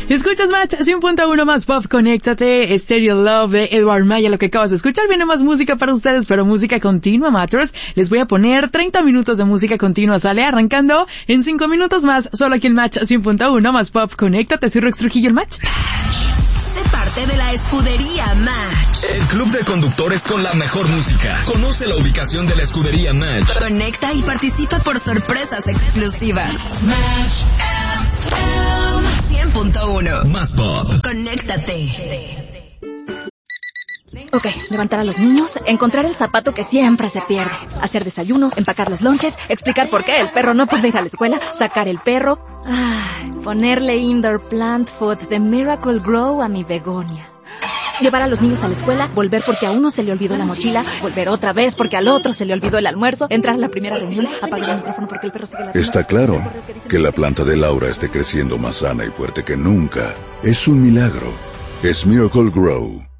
Escuchas Match 100.1 más pop, conéctate, Stereo Love de Edward Maya, lo que acabas de escuchar. Viene más música para ustedes, pero música continua, Matters. Les voy a poner 30 minutos de música continua, sale arrancando en 5 minutos más, solo aquí en Match 100.1 más pop, conéctate. Soy Rex Trujillo, el Match. Sé parte de la escudería Match. El club de conductores con la mejor música. Conoce la ubicación de la escudería Match. Conecta y participa por sorpresas exclusivas. Match 100.1 más pop. Conéctate. Ok, levantar a los niños, encontrar el zapato que siempre se pierde, hacer desayuno, empacar los lonches, explicar por qué el perro no puede ir a la escuela, sacar el perro, ponerle indoor plant food de Miracle Grow a mi begonia. Llevar a los niños a la escuela, volver porque a uno se le olvidó la mochila, volver otra vez porque al otro se le olvidó el almuerzo, entrar a la primera reunión, apagar el micrófono porque el perro sigue ladrando. Está claro que la planta de Laura esté creciendo más sana y fuerte que nunca. Es un milagro. Es Miracle Grow.